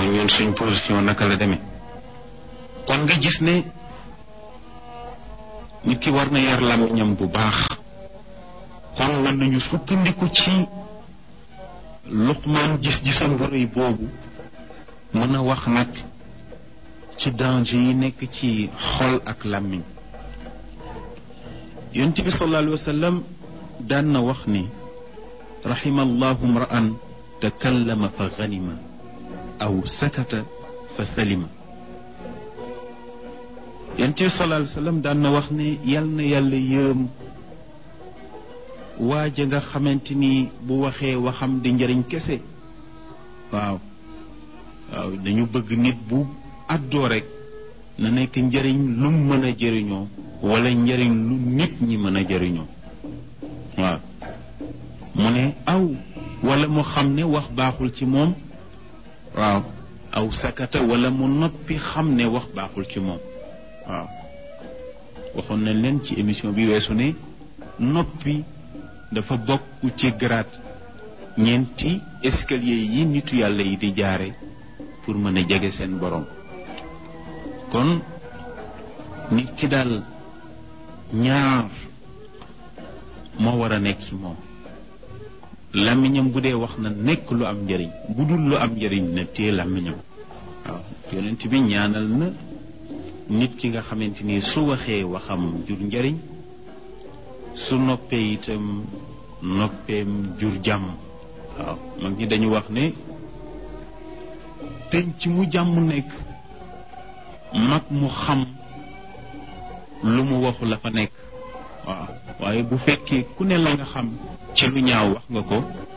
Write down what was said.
ñun suñ position naka la demee. kon nga gis ne nit ki war na yar làmmiñam bu baax. kon mën nañu sukkandiku ci Luqmaan gis-gisam bu rëy boobu mën a wax nag ci danger yi nekk ci xol ak làmmiñ. yonent bi sallallahu alayhi wa sallam daan na wax ni rahima allahu mra'an takallama fa ganima aw sakata fa salima. yonent bi sallallahu alayhi wa sallam daan na wax ne yal na yàlla yërëm waaja nga xamante ni bu waxee waxam di njëriñ kese. waaw dañu bëgg nit bu àddoo rek na nekk njëriñ lu mën a jëriñoo wala njëriñ lu nit ñi mën a jëriñoo. waaw mu ne aw wala mu xam ne wax baaxul ci moom. waaw aw sakata wala mu noppi xam ne wax baaxul ci moom. waaw waxoon nañ leen ci émission bi weesu ne noppi dafa bokk ci grade ñeenti escalier yi nitu yàlla yi di jaare pour mën a jege seen borom. kon nit ki daal ñaar moo war a nekk ci moom. làmmiñam bu dee wax na nekk lu am njëriñ, bu dul lu am njëriñ na téye làmmiñam. waaw yonent bi ñaanal na nit ki nga xamante ni su waxee waxam jur njëriñ, su noppee itam noppeem jur jàmm. waaw mag ñi dañu wax ne penc mu jàmm nekk mag mu xam lu mu waxu la fa nekk. waaw waaye bu fekkee ku ne la nga xam ci lu ñaaw wax nga ko